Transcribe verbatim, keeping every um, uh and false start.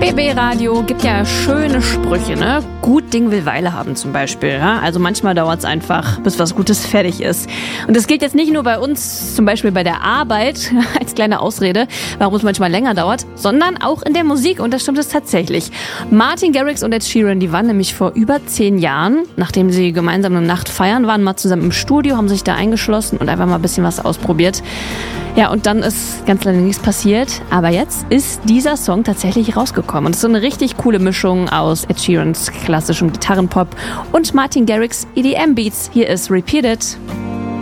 B B Radio gibt ja schöne Sprüche, ne? Gut Ding will Weile haben zum Beispiel. Ja? Also manchmal dauert es einfach, bis was Gutes fertig ist. Und das gilt jetzt nicht nur bei uns, zum Beispiel bei der Arbeit, als kleine Ausrede, warum es manchmal länger dauert, sondern auch in der Musik. Und das stimmt es tatsächlich. Martin Garrix und Ed Sheeran, die waren nämlich vor über zehn Jahren, nachdem sie gemeinsam eine Nacht feiern waren, mal zusammen im Studio, haben sich da eingeschlossen und einfach mal ein bisschen was ausprobiert. Ja, und dann ist ganz lange nichts passiert. Aber jetzt ist dieser Song tatsächlich rausgekommen. Und es ist so eine richtig coole Mischung aus Ed Sheerans klassischem Gitarrenpop und Martin Garrix E D M-Beats. Hier ist Repeat It.